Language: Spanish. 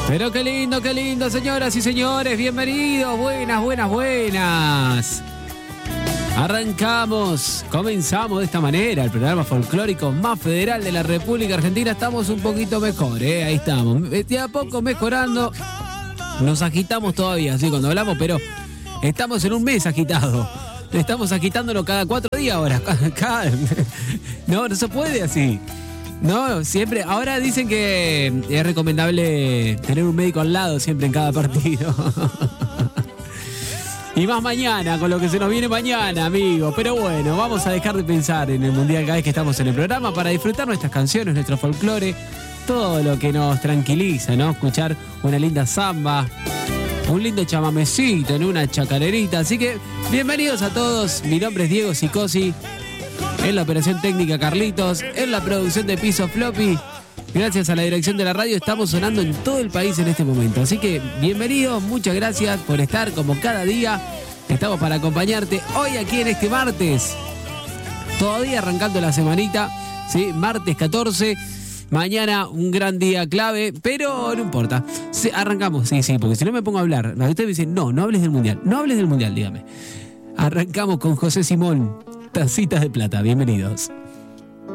Pero qué lindo, señoras y señores. Bienvenidos. Buenas. Arrancamos, comenzamos de esta manera el programa folclórico más federal de la República Argentina. Estamos un poquito mejor, ahí estamos. De a poco mejorando. Nos agitamos todavía, sí, cuando hablamos, pero estamos en un mes agitado. Estamos agitándolo cada 4 días ahora. No se puede así. No, siempre. Ahora dicen que es recomendable tener un médico al lado siempre en cada partido. Y más mañana, con lo que se nos viene mañana, amigos. Pero bueno, vamos a dejar de pensar en el Mundial cada vez que estamos en el programa para disfrutar nuestras canciones, nuestro folclore, todo lo que nos tranquiliza, ¿no? Escuchar una linda samba, un lindo chamamecito, en una chacarerita. Así que, bienvenidos a todos. Mi nombre es Diego Sicosi. En la operación técnica Carlitos, en la producción de Piso Floppy. Gracias a la dirección de la radio estamos sonando en todo el país en este momento. Así que bienvenidos, muchas gracias por estar como cada día. Estamos para acompañarte hoy aquí en este martes. Todavía arrancando la semanita, ¿sí? Martes 14. Mañana un gran día clave, pero no importa. Arrancamos, sí, porque si no me pongo a hablar. Ustedes me dicen, no hables del Mundial. No hables del Mundial, dígame. Arrancamos con José Simón. Tacitas de Plata, bienvenidos.